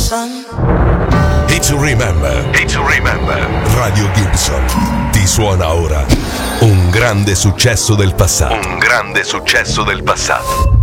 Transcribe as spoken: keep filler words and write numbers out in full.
son. Hit to remember. Hit to remember. Radio Gibson ti suona ora un grande successo del passato. Un grande successo del passato.